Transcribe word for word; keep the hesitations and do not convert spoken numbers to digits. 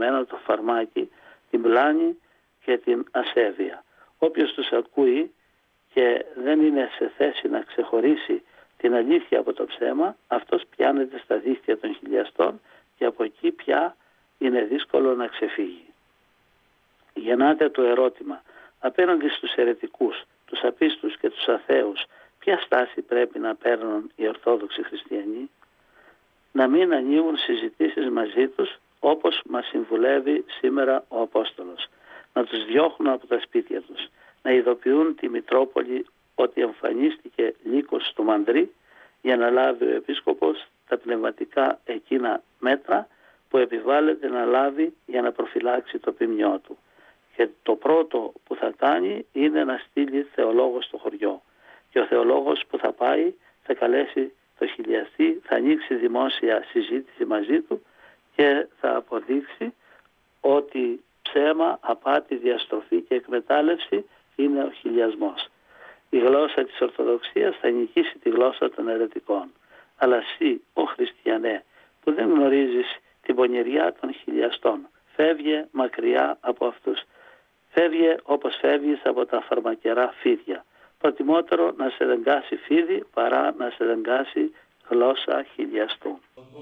συγκεκριμένα το φαρμάκι, την πλάνη και την ασέβεια. Όποιος τους ακούει και δεν είναι σε θέση να ξεχωρίσει την αλήθεια από το ψέμα, αυτός πιάνεται στα δίχτυα των χιλιαστών και από εκεί πια είναι δύσκολο να ξεφύγει. Γεννάται το ερώτημα, απέναντι στους αιρετικούς, τους απίστους και τους αθέους, ποια στάση πρέπει να παίρνουν οι Ορθόδοξοι Χριστιανοί? Να μην ανοίγουν συζητήσεις μαζί τους, όπως μας συμβουλεύει σήμερα ο Απόστολος. Να τους διώχνουν από τα σπίτια τους. Να ειδοποιούν τη Μητρόπολη ότι εμφανίστηκε λύκος του Μανδρή για να λάβει ο Επίσκοπος τα πνευματικά εκείνα μέτρα που επιβάλλεται να λάβει για να προφυλάξει το ποιμνιό του. Και το πρώτο που θα κάνει είναι να στείλει θεολόγο στο χωριό. Και ο θεολόγος που θα πάει θα καλέσει το χιλιαστή, θα ανοίξει δημόσια συζήτηση μαζί του και θα αποδείξει ότι ψέμα, απάτη, διαστροφή και εκμετάλλευση είναι ο χιλιασμός. Η γλώσσα της Ορθοδοξίας θα νικήσει τη γλώσσα των αιρετικών. Αλλά εσύ, ο χριστιανέ, που δεν γνωρίζεις την πονηριά των χιλιαστών, φεύγε μακριά από αυτούς. Φεύγε όπως φεύγεις από τα φαρμακερά φίδια. Προτιμότερο να σε δεγκάσει φίδι παρά να σε δεγκάσει γλώσσα χιλιαστού.